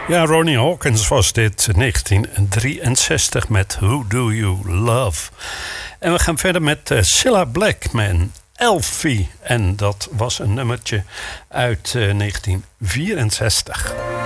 Ja, Ronnie Hawkins was dit, 1963 met Who Do You Love. En we gaan verder met Cilla Blackman, Elfie. En dat was een nummertje uit 1964.